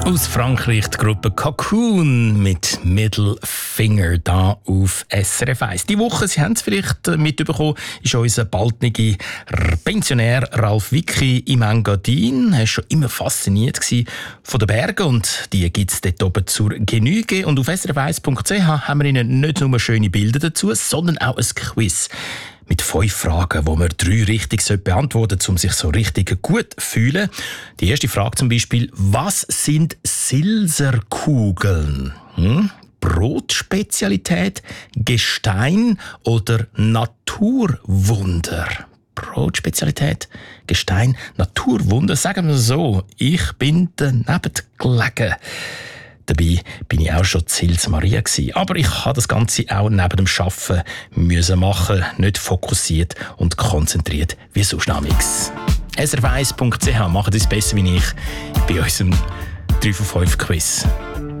Aus Frankreich die Gruppe Cocoon mit Middle Finger da auf SRF 1. Die Woche, Sie haben es vielleicht mitbekommen, ist unser baldniger Pensionär Ralf Wicki im Engadin. Er war schon immer fasziniert von den Bergen und die gibt es dort oben zur Genüge. Und auf srf1.ch haben wir Ihnen nicht nur schöne Bilder dazu, sondern auch ein Quiz mit 5 Fragen, wo man 3 richtig beantworten sollte, um sich so richtig gut zu fühlen. Die erste Frage zum Beispiel: Was sind Silserkugeln? Brotspezialität, Gestein oder Naturwunder? Brotspezialität, Gestein, Naturwunder. Sagen wir so, ich bin daneben gelegen. Dabei bin ich auch schon zu Sils Maria gewesen. Aber ich habe das Ganze auch neben dem Arbeiten müssen machen, nicht fokussiert und konzentriert wie sonst nichts. srf1.ch, machen Sie es besser wie ich bei unserem 3 von 5 Quiz.